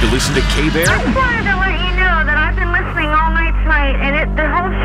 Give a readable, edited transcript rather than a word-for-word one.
to listen to K-Bear? I just wanted to let you know that I've been listening all night tonight, and the whole